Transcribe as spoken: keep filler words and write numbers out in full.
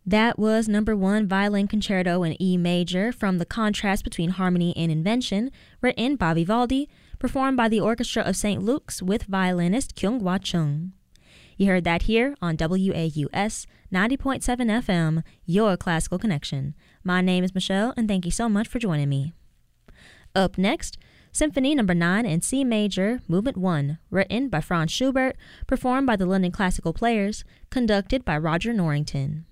That was number one Violin Concerto in E major from The Contrast Between Harmony and Invention, written by Vivaldi, performed by the Orchestra of Saint Luke's with violinist Kyung-Hwa Chung. You heard that here on W A U S ninety point seven F M, your classical connection. My name is Michelle, and thank you so much for joining me. Up next, Symphony Number nine in C major, Movement one, written by Franz Schubert, performed by the London Classical Players, conducted by Roger Norrington.